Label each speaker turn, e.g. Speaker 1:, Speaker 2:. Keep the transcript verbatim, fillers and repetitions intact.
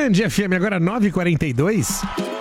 Speaker 1: Band F M, agora nove e quarenta e dois.